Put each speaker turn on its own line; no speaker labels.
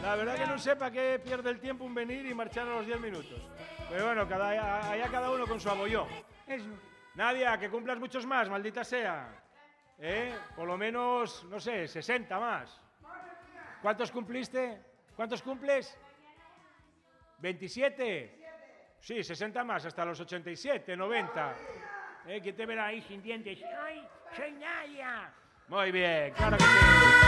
La verdad que no sé para qué pierde el tiempo en venir y marchar a los 10 minutos. Pero bueno, allá cada uno con su abollón.
Eso.
Nadia, que cumplas muchos más, maldita sea. Por lo menos, no sé, 60 más. ¿Cuántos cumpliste? ¿Cuántos cumples? ¿27? Sí, 60 más, hasta los 87, 90. ¿Quién te verá ahí sin dientes? ¡Ay, soy Nadia! Muy bien, claro que sí.